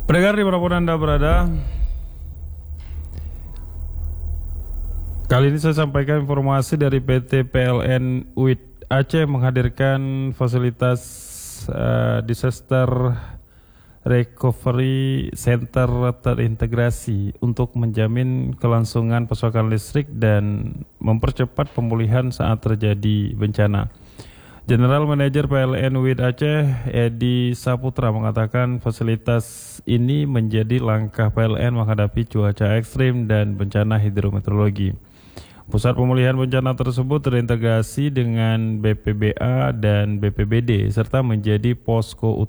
Pendengar dimanapun Anda berada, kali ini saya sampaikan informasi dari PT PLN UID Aceh menghadirkan fasilitas Disaster Recovery Center terintegrasi untuk menjamin kelangsungan pasokan listrik dan mempercepat pemulihan saat terjadi bencana. General Manager PLN UID Aceh, Edi Saputra, mengatakan fasilitas ini menjadi langkah PLN menghadapi cuaca ekstrim dan bencana hidrometeorologi. Pusat pemulihan bencana tersebut terintegrasi dengan BPBA dan BPBD serta menjadi posko